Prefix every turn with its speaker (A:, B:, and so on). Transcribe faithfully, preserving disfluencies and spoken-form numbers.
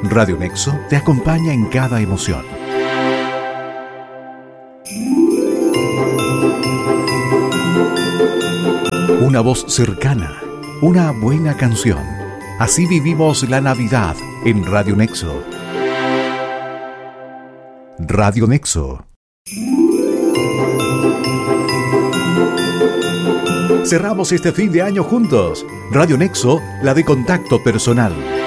A: Radio Nexo te acompaña en cada emoción. Una voz cercana, una buena canción. Así vivimos la Navidad en Radio Nexo. Radio Nexo. Cerramos este fin de año juntos. Radio Nexo, la de contacto personal.